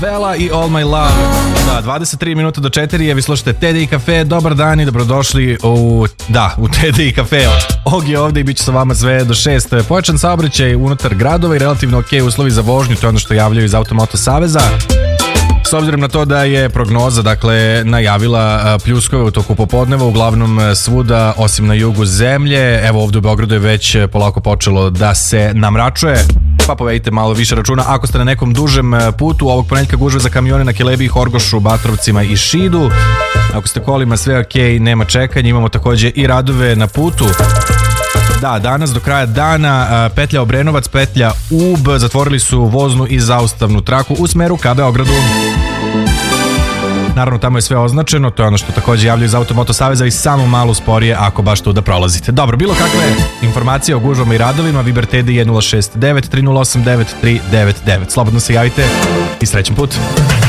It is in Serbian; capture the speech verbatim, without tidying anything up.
Vela i All My Love. Da, dvadeset tri minuta do četiri je, vi slušate T D I Cafe. Dobar dan i dobrodošli u, da, u T D I Cafe. Og je ovdje i bit će sa vama sve do šest. Pojačan saobraćaj unutar gradova i relativno ok uslovi za vožnju, to je ono što javljaju iz Automoto Saveza. S obzirom na to da je prognoza, dakle, najavila pljuskove u toku popodneva, uglavnom svuda, osim na jugu zemlje. Evo ovdje u Beogradu je već polako počelo da se namračuje, pa povedite malo više računa ako ste na nekom dužem putu. Ovog ponedjeljka gužve za kamione na Kelebiji, Horgošu, Batrovcima i Šidu. Ako ste kolima, sve ok, nema čekanja. Imamo također i radove na putu. Da, danas do kraja dana petlja Obrenovac, petlja Ub zatvorili su voznu i zaustavnu traku u smeru ka Beogradu. Naravno, tamo je sve označeno, to je ono što također javljaju iz Automoto Saveza i samo malo sporije ako baš tu da prolazite. Dobro, bilo kakve informacije o gužvama i radovima, Viber T D je nula šest devet tri nula osam devet tri devet devet. Slobodno se javite i srećan put.